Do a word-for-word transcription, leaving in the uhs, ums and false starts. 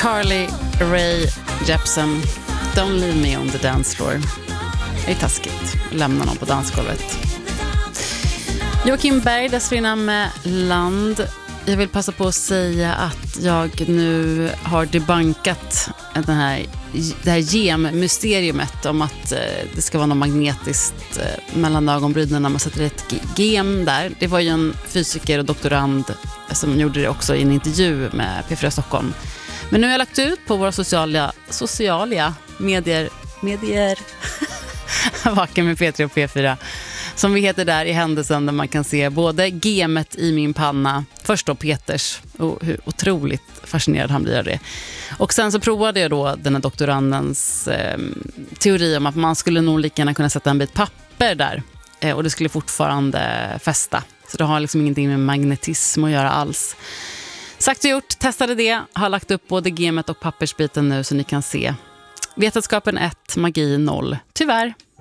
Carly Rae Jepsen, Don't leave me on the dance floor. Det är taskigt att lämna någon på dansgolvet. Joakim Berg dessförinnan med Land. Jag vill passa på att säga att jag nu har debunkat den här, det här gem-mysteriumet om att det ska vara något magnetiskt mellan ögonbrynen när man sätter ett gem där. Det var ju en fysiker och doktorand som gjorde det också i en intervju med P fyra Stockholm. Men nu har jag lagt ut på våra sociala, sociala medier, medier Vaken med P tre och P fyra, som vi heter där i händelsen, där man kan se både gemet i min panna, först då Peters, och hur otroligt fascinerad han blir av det. Och sen så provade jag då den här doktorandens eh, teori om att man skulle nog lika gärna kunna sätta en bit papper där eh, och det skulle fortfarande fästa. Så det har liksom ingenting med magnetism att göra alls. Sagt och gjort, testade det, har lagt upp både gemet och pappersbiten nu så ni kan se. Vetenskapen ett, magi noll. Tyvärr.